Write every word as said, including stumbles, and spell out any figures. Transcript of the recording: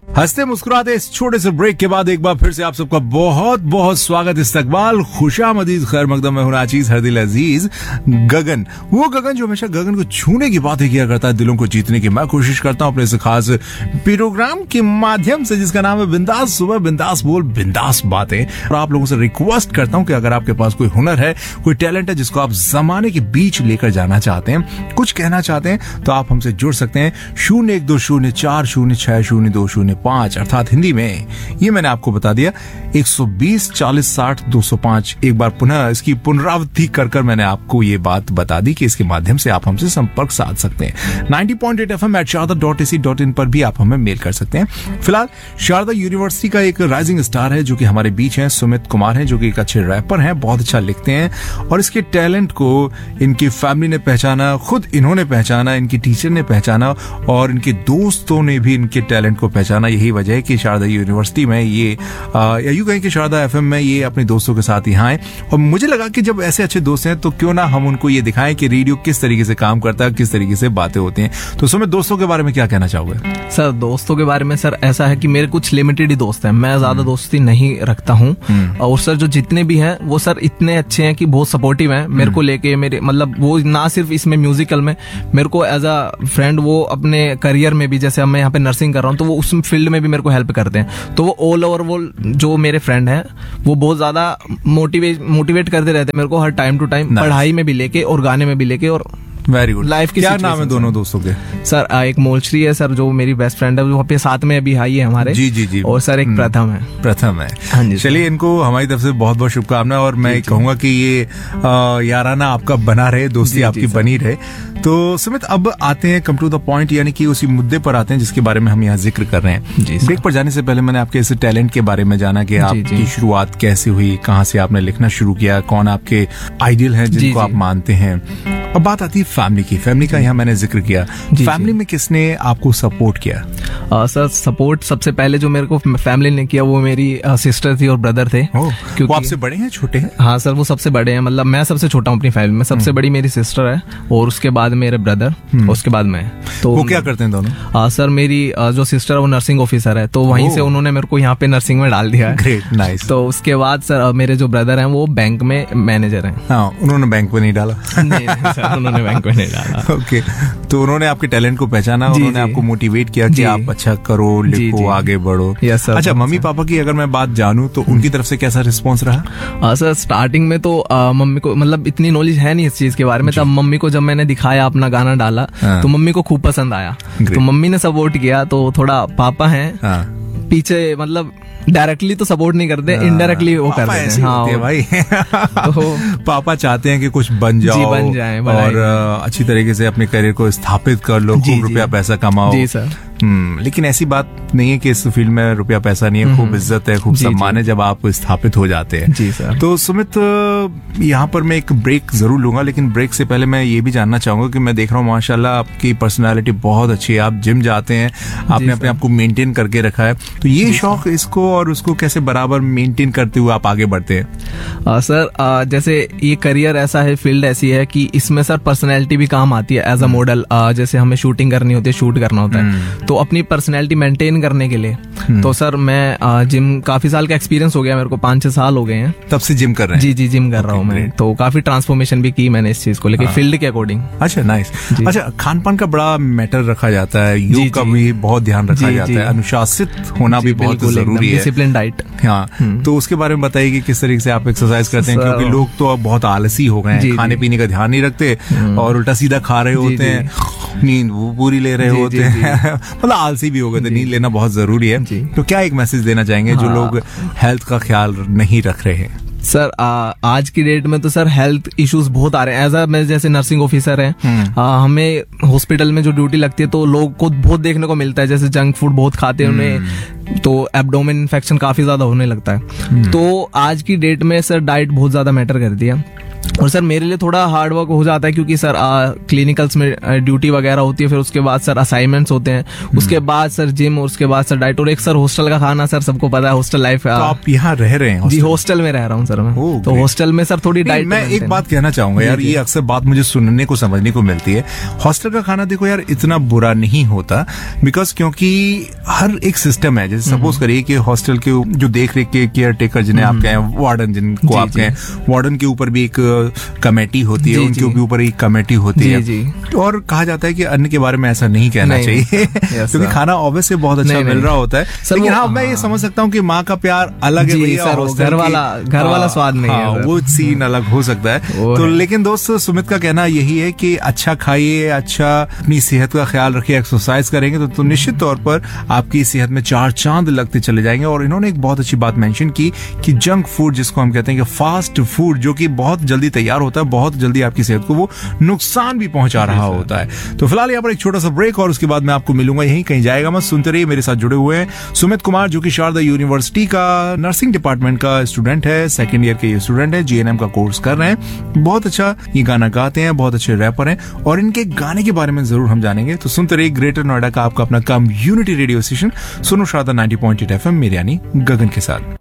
हंसते मुस्कुराते इस छोटे से ब्रेक के बाद एक बार फिर से आप सबका बहुत बहुत स्वागत, इस्तकबाल, खुशामदीद, खैर मकदम में हुना चीज हर दिल अजीज गगन, वो गगन जो हमेशा गगन को छूने की बातें किया करता है, दिलों को जीतने की मैं कोशिश करता हूँ अपने इस खास प्रोग्राम के माध्यम से जिसका नाम है बिंदास सुबह, बिंदास बोल, बिंदास बातें। और आप लोगों से रिक्वेस्ट करता हूँ कि अगर आपके पास कोई हुनर है, कोई टैलेंट है जिसको आप जमाने के बीच लेकर जाना चाहते हैं, कुछ कहना चाहते हैं, तो आप हमसे जुड़ सकते हैं शून्य एक दो शून्य चार शून्य छह शून्य दो शून्य पांच, अर्थात हिंदी में ये मैंने आपको बता दिया एक सौ बीस चालीस साठ दो सौ पांच। एक बार पुनः इसकी पुनरावृत्ति कर कर मैंने आपको ये बात बता दी कि इसके माध्यम से आप हमसे संपर्क साध सकते हैं। नब्बे पॉइंट आठ FM eight Sharda dot AC dot in पर भी आप हमें मेल कर सकते हैं। फिलहाल शारदा यूनिवर्सिटी का एक राइजिंग स्टार है जो कि हमारे बीच है, सुमित कुमार हैं, जो कि एक अच्छे रैपर हैं, बहुत अच्छा लिखते हैं और इसके टैलेंट को इनकी फैमिली ने पहचाना, खुद इन्होंने पहचाना, इनकी टीचर ने पहचाना और इनके दोस्तों ने भी इनके टैलेंट को पहचाना। यही वजह है कि शारदा यूनिवर्सिटी में ये या यूं कहें कि शारदा एफएम में ये अपने दोस्तों के साथ यहाँ आए और मुझे लगा कि जब ऐसे अच्छे दोस्त हैं तो क्यों ना हम उनको ये दिखाएं कि रेडियो किस तरीके से काम करता है, किस तरीके से बातें होती हैं। तो सुमित, दोस्तों के बारे में क्या कहना चाहोगे? सर दोस्तों के बारे में सर ऐसा है कि मेरे कुछ लिमिटेड ही दोस्त हैं, मैं ज्यादा दोस्ती नहीं रखता हूँ और सर जो जितने भी हैं वो सर इतने अच्छे हैं कि बहुत सपोर्टिव हैं मेरे को लेके। मेरे मतलब वो ना सिर्फ इसमें म्यूजिकल में, मेरे को एज अ फ्रेंड वो अपने करियर में भी, जैसे मैं यहाँ पे नर्सिंग कर रहा हूँ तो वो उस फील्ड में भी मेरे को हेल्प करते हैं। तो वो ऑल ओवर वो जो मेरे फ्रेंड हैं वो बहुत ज्यादा मोटिवेट मोटिवेट करते रहते हैं मेरे को हर टाइम टू टाइम, पढ़ाई में भी लेके और गाने में भी लेके। और वेरी गुड। लाइफ के क्या नाम है दोनों दोस्तों के? सर एक मोलश्री है सर जो मेरी बेस्ट फ्रेंड है, वो पे साथ में अभी आई है हमारे। जी जी जी। और सर एक प्रथम है। प्रथम है, हाँ जी। चलिए, इनको हमारी तरफ से बहुत बहुत शुभकामनाएं और मैं कहूंगा कि ये याराना आपका बना रहे, दोस्ती आपकी बनी रहे। तो सुमित, अब आते हैं कम टू द पॉइंट, यानी कि उसी मुद्दे पर आते हैं जिसके बारे में हम यहाँ जिक्र कर रहे हैं। ब्रेक पर जाने से पहले मैंने आपके इस टैलेंट के बारे में जाना कि आपकी शुरुआत कैसे हुई, कहाँ से आपने लिखना शुरू किया, कौन आपके आइडियल हैं जिनको आप मानते हैं। अब बात आती है फैमिली की। फैमिली का यहाँ मैंने जिक्र किया, फैमिली में किसने आपको सपोर्ट किया? आ, सर सपोर्ट सबसे पहले जो मेरे को फैमिली ने किया वो मेरी सिस्टर थी और ब्रदर थे। क्योंकि वो आपसे बड़े हैं, छोटे हैं? हाँ सर, वो सबसे बड़े हैं, मतलब मैं सबसे छोटा हूँ अपनी फैमिली में। सबसे बड़ी मेरी सिस्टर है और उसके बाद मेरे ब्रदर, उसके बाद मैं। तो वो क्या करते हैं दोनों? आ, सर मेरी आ, जो सिस्टर है वो नर्सिंग ऑफिसर है, तो वहीं से उन्होंने मेरे को यहाँ पे नर्सिंग में डाल दिया है। Great, nice. तो उसके बाद सर मेरे जो ब्रदर हैं वो बैंक में मैनेजर हैं। हाँ, उन्होंने बैंक में नहीं डाला? नहीं सर, उन्होंने बैंक में नहीं डाला। ओके, तो उन्होंने आपके टैलेंट को पहचाना, उन्होंने आपको मोटिवेट किया कि आप अच्छा करो, लिखो, आगे बढ़ो। अच्छा, मम्मी पापा की अगर मैं बात जानूं तो उनकी तरफ से कैसा रिस्पॉन्स रहा? सर स्टार्टिंग में तो आ, मम्मी को मतलब इतनी नॉलेज है नहीं इस चीज के बारे में, तब मम्मी को जब मैंने दिखाया, अपना गाना डाला, तो मम्मी को खूब पसंद आया। तो मम्मी ने सपोर्ट किया। तो थोड़ा पापा हैं पीछे, मतलब डायरेक्टली तो सपोर्ट नहीं करते, इनडायरेक्टली वो करते हैं। हाँ भाई। तो पापा चाहते हैं कि कुछ बन जाओ, बन जाए और अच्छी तरीके से अपने करियर को स्थापित कर लो, खूब रुपया पैसा कमाओ। जी सर। हम्म, लेकिन ऐसी बात नहीं है कि इस फील्ड में रुपया पैसा नहीं है, खूब इज्जत है, खूब सम्मान है जब आप स्थापित हो जाते हैं। जी सर। तो सुमित, यहाँ पर मैं एक ब्रेक जरूर लूंगा, लेकिन ब्रेक से पहले मैं ये भी जानना चाहूंगा कि मैं देख रहा हूँ माशाल्लाह आपकी पर्सनालिटी बहुत अच्छी है, आप जिम जाते हैं, आपने अपने आप को मेंटेन करके रखा है। तो ये शौक, इसको और उसको कैसे बराबर मेंटेन करते हुए आप आगे बढ़ते हैं? आ, सर आ, जैसे ये करियर ऐसा है, फील्ड ऐसी है कि इसमें सर पर्सनैलिटी भी काम आती है एज अ मॉडल। जैसे हमें शूटिंग करनी होती है, शूट करना होता है, तो अपनी पर्सनैलिटी मेंटेन करने के लिए तो सर मैं जिम, काफी साल का एक्सपीरियंस हो गया मेरे को, पांच छह साल हो गए हैं। तब से जिम कर रहे हैं? जी जी, जिम कर रहा हूँ मैं। तो काफी ट्रांसफॉर्मेशन भी की मैंने इस चीज को लेकर, फील्ड के अकॉर्डिंग। अच्छा, नाइस। अच्छा, खान पान का बड़ा मैटर रखा जाता है, योग का भी बहुत ध्यान रखा जाता है, अनुशासित होना भी बहुत जरूरी है, डिसिप्लिन डाइट। हाँ, तो उसके बारे में बताइए कि किस तरीके से आप एक्सरसाइज करते हैं, क्योंकि लोग तो अब बहुत आलसी हो गए हैं, खाने पीने का ध्यान नहीं रखते और उल्टा सीधा खा रहे होते हैं, नींद वो पूरी ले रहे होते हैं, मतलब आलसी भी हो गए थे। नींद लेना बहुत जरूरी है। तो क्या एक मैसेज देना चाहेंगे जो लोग हेल्थ का ख्याल नहीं रख रहे हैं? सर आ, आज की डेट में तो सर हेल्थ इश्यूज बहुत आ रहे हैं। एज अ मैं जैसे नर्सिंग ऑफिसर है, हमें हॉस्पिटल में जो ड्यूटी लगती है तो लोग को बहुत देखने को मिलता है, जैसे जंक फूड बहुत खाते हैं उन्हें, तो एब्डोमेन इन्फेक्शन काफी ज्यादा होने लगता है। तो आज की डेट में सर डाइट बहुत ज्यादा मैटर करती है। और सर मेरे लिए थोड़ा हार्ड वर्क हो जाता है क्योंकि सर क्लिनिकल्स में ड्यूटी वगैरह होती है, फिर उसके बाद सर असाइनमेंट्स होते हैं, उसके बाद सर जिम, और उसके बाद सर डाइट, और एक सर हॉस्टल का खाना, सर सबको पता है हॉस्टल लाइफ है। तो आप यहाँ रह रहे हैं? जी हॉस्टल में रह रहा हूँ सर मैं। ओह, तो great. हॉस्टल में सर थोड़ी डाइट। मैं एक बात कहना चाहूंगा यार, ये अक्सर बात मुझे सुनने को समझने को मिलती है। हॉस्टल का खाना देखो यार इतना बुरा नहीं होता, बिकॉज क्योंकि हर एक सिस्टम है। जैसे सपोज करिए कि हॉस्टल के जो देख रेख के केयर टेकर जिन्हें आप कहें, वार्डन जिनको आप कहें, वार्डन के ऊपर भी एक कमेटी होती है, उनके ऊपर एक कमेटी होती जी, है जी। और कहा जाता है कि अन्न के बारे में ऐसा नहीं कहना नहीं, चाहिए yes, क्योंकि खाना ऑब्वियसली बहुत अच्छा नहीं, मिल नहीं। रहा होता है। सर लेकिन वो- हाँ, मैं ये समझ सकता हूँ कि माँ का प्यार अलग है जी, भैया, सर, वो hostel घर की- वाला- घर वाला हाँ, स्वाद नहीं है, हाँ, सर। वो सीन अलग हो सकता है। वो तो है। लेकिन दोस्तों, सुमित का कहना यही है कि अच्छा खाइए, अच्छा अपनी सेहत का ख्याल रखिए, एक्सरसाइज करेंगे तो, तो निश्चित तौर पर आपकी सेहत में चार चांद लगते चले जाएंगे। और इन्होंने एक बहुत अच्छी बात मेंशन की कि जंक फूड, जिसको हम कहते हैं कि फास्ट फूड, जो कि बहुत जल्दी तैयार होता है, बहुत जल्दी आपकी सेहत को वो नुकसान भी पहुंचा रहा होता है। तो फिलहाल यहाँ पर एक छोटा सा ब्रेक, और उसके बाद मैं आपको मिलूंगा, यहीं कहीं जाएगा मत, सुनते रहिए। मेरे साथ जुड़े हुए हैं सुमित कुमार, जो कि शारदा यूनिवर्सिटी का नर्सिंग डिपार्टमेंट का स्टूडेंट है, सेकंड ईयर के ये स्टूडेंट है, जीएनएम का कोर्स कर रहे हैं। बहुत अच्छा ये गाना गाते हैं, बहुत अच्छे रैपर हैं, और इनके गाने के बारे में जरूर हम जानेंगे। तो सुनते रहिए ग्रेटर नोएडा का आपका अपना कम्युनिटी रेडियो स्टेशन सुनो Sharda ninety point eight FM, मेरे यानी गगन के साथ।